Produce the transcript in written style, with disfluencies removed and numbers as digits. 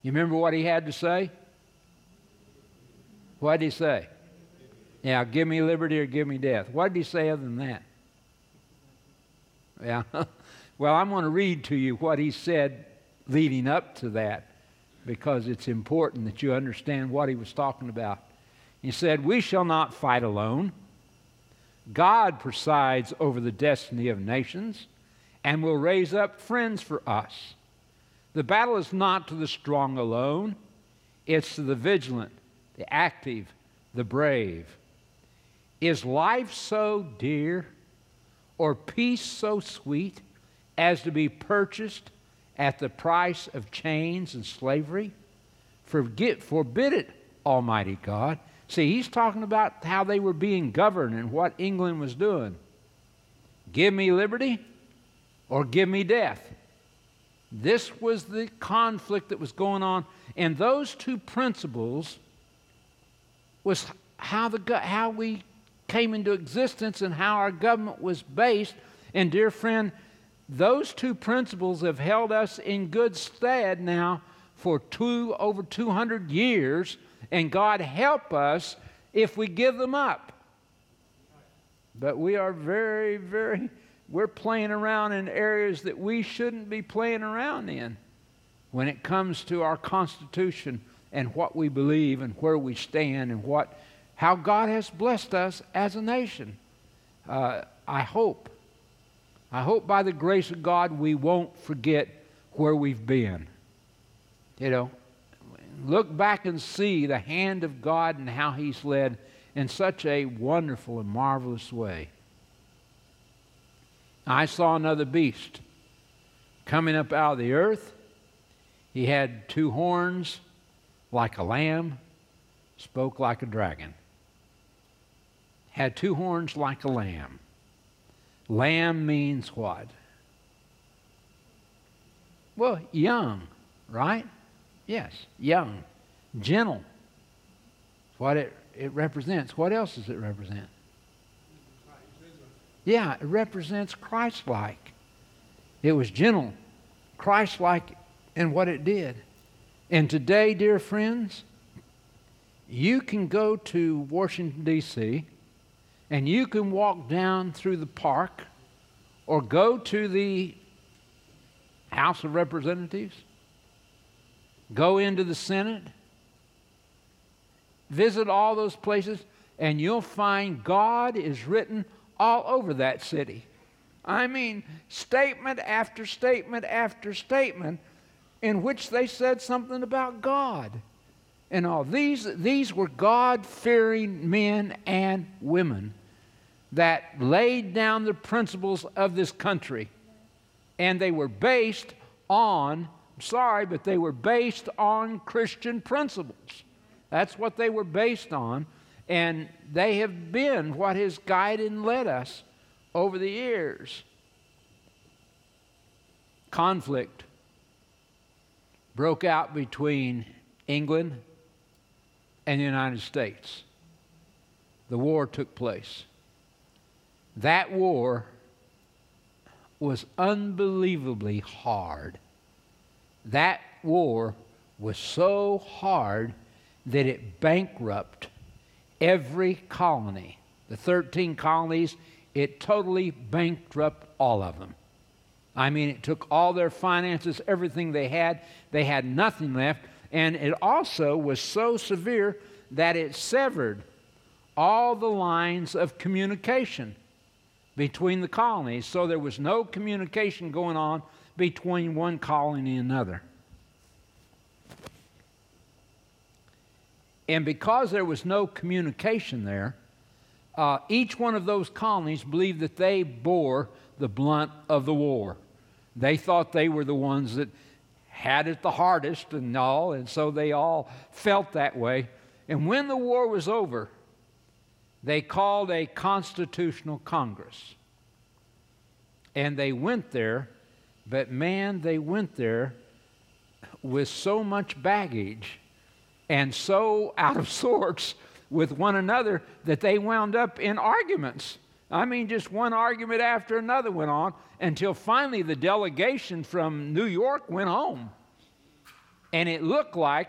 You remember what he had to say? What did he say? Yeah, give me liberty or give me death. What did he say other than that? Yeah. Well, I'm going to read to you what he said leading up to that, because it's important that you understand what he was talking about. He said, "We shall not fight alone. God presides over the destiny of nations and will raise up friends for us. The battle is not to the strong alone. It's to the vigilant, the active, the brave. Is life so dear, or peace so sweet, as to be purchased at the price of chains and slavery? Forbid it, Almighty God." See, he's talking about how they were being governed and what England was doing. Give me liberty or give me death. This was the conflict that was going on. And those two principles was how we came into existence and how our government was based. And dear friend, those two principles have held us in good stead now for over 200 years. And God help us if we give them up. But we are we're playing around in areas that we shouldn't be playing around in when it comes to our Constitution and what we believe and where we stand and how God has blessed us as a nation. I hope by the grace of God we won't forget where we've been. Look back and see the hand of God and how He's led in such a wonderful and marvelous way. I saw another beast coming up out of the earth. He had two horns like a lamb, spoke like a dragon. Had two horns like a lamb. Lamb means what? Well, young, right? Yes, young, gentle. What it represents. What else does it represent? Yeah, it represents Christ-like. It was gentle, Christ-like in what it did. And today, dear friends, you can go to Washington, D.C., and you can walk down through the park or go to the House of Representatives, go into the Senate, visit all those places, and you'll find God is written all over that city. I mean, statement after statement after statement in which they said something about God. And all these were God-fearing men and women that laid down the principles of this country. And they were based on, they were based on Christian principles. That's what they were based on. And they have been what has guided and led us over the years. Conflict broke out between England and the United States. The war took place. That war was unbelievably hard. That war was so hard that it bankrupted every colony. The 13 colonies, it totally bankrupted all of them. I mean, it took all their finances, everything they had. They had nothing left. And it also was so severe that it severed all the lines of communication between the colonies. So there was no communication going on between one colony and another. And because there was no communication there, each one of those colonies believed that they bore the blunt of the war. They thought they were the ones that had it the hardest and all, and so they all felt that way. And when the war was over, they called a constitutional Congress. And they went there, but man, they went there with so much baggage and so out of sorts with one another that they wound up in arguments. I mean, just one argument after another went on until finally the delegation from New York went home. And it looked like